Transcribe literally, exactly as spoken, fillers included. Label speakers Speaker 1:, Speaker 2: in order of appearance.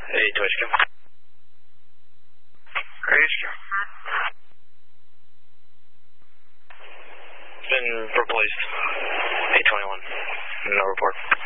Speaker 1: eight to H Q.
Speaker 2: H Q.
Speaker 1: Been replaced. eight twenty-one. No report.